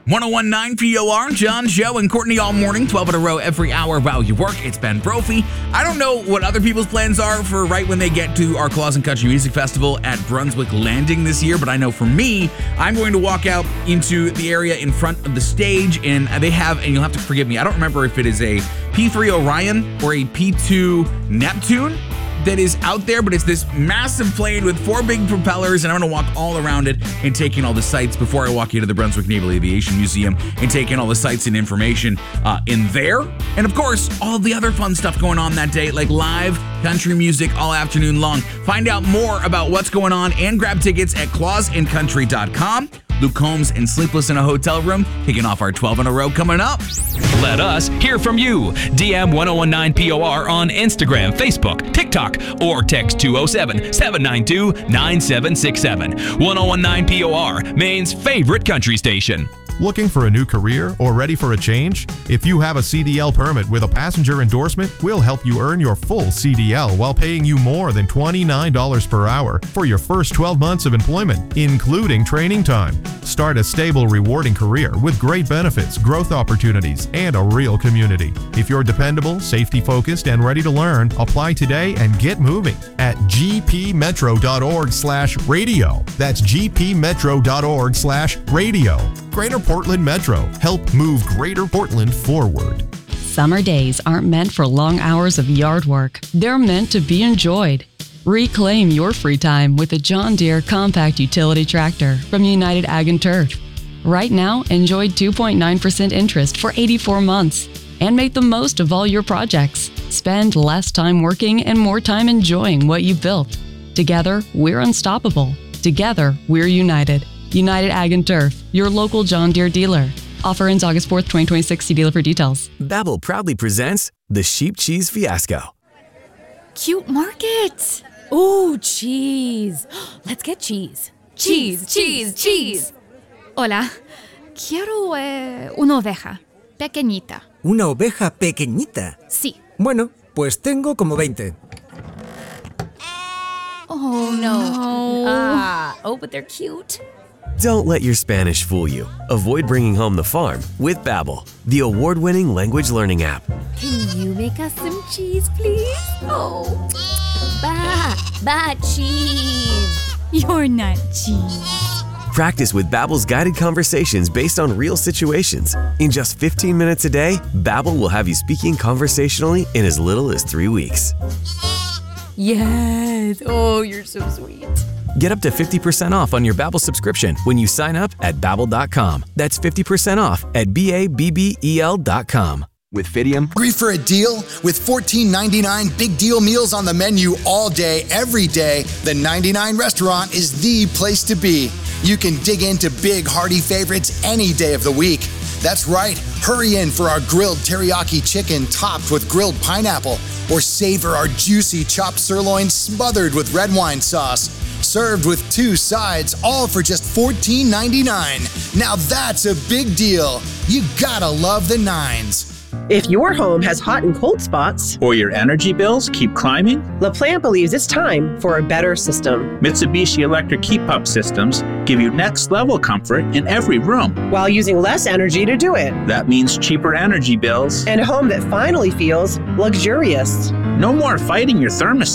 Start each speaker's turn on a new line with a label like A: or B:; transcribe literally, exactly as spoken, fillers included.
A: ten nineteen P O R, John, Joe, and Courtney all morning, twelve in a row every hour while you work. It's Ben Brophy. I don't know what other people's plans are for right when they get to our Claus and Country Music Festival at Brunswick Landing this year, but I know for me, I'm going to walk out into the area in front of the stage, and they have, and you'll have to forgive me, I don't remember if it is a P three Orion or a P two Neptune that is out there, but it's this massive plane with four big propellers, and I'm going to walk all around it and take in all the sights before I walk into the Brunswick Naval Aviation Museum and take in all the sights and information uh, in there. And of course, all the other fun stuff going on that day, like live country music all afternoon long. Find out more about what's going on and grab tickets at claus and country dot com. Luke Combs and Sleepless in a Hotel Room kicking off our twelve in a row coming up.
B: Let us hear from you. D M ten nineteen P O R on Instagram, Facebook, TikTok, or text two oh seven, seven nine two, nine seven six seven. ten nineteen P O R, Maine's favorite country station.
C: Looking for a new career or ready for a change? If you have a C D L permit with a passenger endorsement, we'll help you earn your full C D L while paying you more than twenty-nine dollars per hour for your first twelve months of employment, including training time. Start a stable, rewarding career with great benefits, growth opportunities, and a real community. If you're dependable, safety-focused, and ready to learn, apply today and get moving at g p metro dot org slash radio. That's g p metro dot org slash radio. Greater Portland Metro. Help move Greater Portland forward.
D: Summer days aren't meant for long hours of yard work. They're meant to be enjoyed. Reclaim your free time with a John Deere compact utility tractor from United Ag and Turf. Right now, enjoy two point nine percent interest for eighty-four months and make the most of all your projects. Spend less time working and more time enjoying what you've built. Together, we're unstoppable. Together, we're united. United Ag and Turf, your local John Deere dealer. Offer ends August fourth, twenty twenty-six. See dealer for details.
E: Babbel proudly presents the Sheep Cheese Fiasco.
F: Cute market. Ooh, cheese. Let's get cheese. Cheese, cheese, cheese. Hola. Quiero eh, una oveja. Pequeñita.
G: ¿Una oveja pequeñita?
F: Sí.
G: Bueno, pues tengo como veinte.
F: Oh, no. Ah, oh, but they're cute.
E: Don't let your Spanish fool you. Avoid bringing home the farm with Babbel, the award-winning language learning app.
F: Can you make us some cheese, please? Oh, ba, ba cheese. You're not cheese.
E: Practice with Babbel's guided conversations based on real situations. In just fifteen minutes a day, Babbel will have you speaking conversationally in as little as three weeks.
F: Yes. Oh, you're so sweet.
E: Get up to fifty percent off on your Babbel subscription when you sign up at babbel dot com. That's fifty percent off at B A B B E L dot com.
H: With Fidium,
I: agree for a deal? With fourteen ninety-nine big deal meals on the menu all day, every day, the ninety-nine restaurant is the place to be. You can dig into big, hearty favorites any day of the week. That's right, hurry in for our grilled teriyaki chicken topped with grilled pineapple, or savor our juicy chopped sirloin smothered with red wine sauce. Served with two sides, all for just fourteen ninety-nine. Now that's a big deal. You gotta love the nines.
J: If your home has hot and cold spots,
K: or your energy bills keep climbing,
J: LaPlante believes it's time for a better system.
K: Mitsubishi Electric Heat Pump Systems give you next-level comfort in every room,
J: while using less energy to do it.
K: That means cheaper energy bills
J: and a home that finally feels luxurious.
K: No more fighting your thermostat